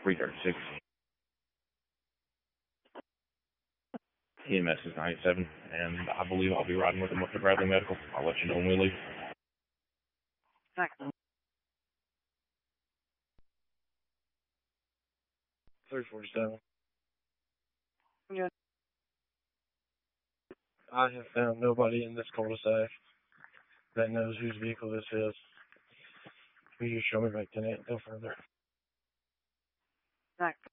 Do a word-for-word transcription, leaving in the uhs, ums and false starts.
three thirty-six. E M S is ninety-seven, and I believe I'll be riding with them up to Bradley Medical. I'll let you know when we leave. Thanks. three forty-seven. Yeah. I have found nobody in this cul-de-sac that knows whose vehicle this is. Will you show me back to that no further? Thanks.